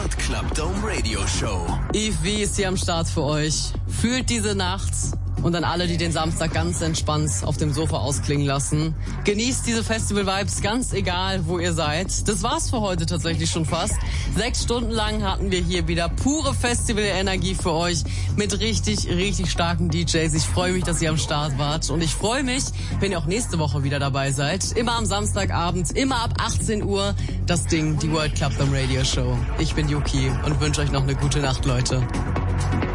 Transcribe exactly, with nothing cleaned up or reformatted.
World Club Dome Radio Show. Yves V ist hier am Start für euch. Fühlt diese Nacht. Und an alle, die den Samstag ganz entspannt auf dem Sofa ausklingen lassen. Genießt diese Festival-Vibes, ganz egal, wo ihr seid. Das war's für heute tatsächlich schon fast. Sechs Stunden lang hatten wir hier wieder pure Festival-Energie für euch mit richtig, richtig starken D Js. Ich freue mich, dass ihr am Start wart. Und ich freue mich, wenn ihr auch nächste Woche wieder dabei seid. Immer am Samstagabend, immer ab achtzehn Uhr. Das Ding, die World Club Dome Radio Show. Ich bin Yuki und wünsche euch noch eine gute Nacht, Leute.